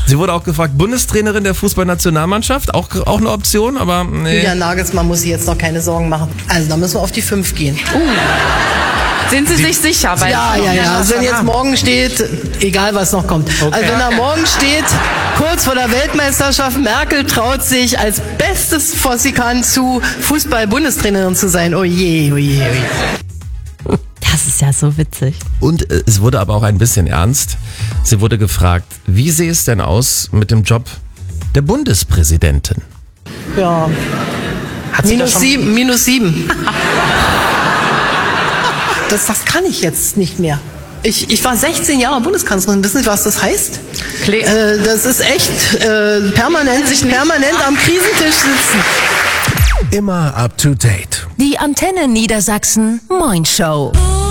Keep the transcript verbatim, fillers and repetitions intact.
Sie wurde auch gefragt, Bundestrainerin der Fußballnationalmannschaft, auch, auch eine Option, aber nee. Julian Nagelsmann muss sich jetzt noch keine Sorgen machen. Also da müssen wir auf die fünf gehen. Uh. Sind Sie sich sicher? Weil Ja, ja, ja. Also wenn jetzt morgen steht, egal was noch kommt. Okay. Also wenn da morgen steht, kurz vor der Weltmeisterschaft, Merkel traut sich als bestes, was sie kann, zu Fußball-Bundestrainerin zu sein. Oh je, oh je, oh je. das ist ja so witzig. Und äh, es wurde aber auch ein bisschen ernst. Sie wurde gefragt, wie sehe es denn aus mit dem Job der Bundespräsidentin? Ja, Hat sie das minus schon- sieben, minus sieben. Das, das kann ich jetzt nicht mehr. Ich, ich war sechzehn Jahre Bundeskanzlerin. Wissen Sie, was das heißt? Kle- Äh, das ist echt äh, permanent, sich permanent am Krisentisch sitzen. Immer up to date. Die Antenne Niedersachsen Moin Show.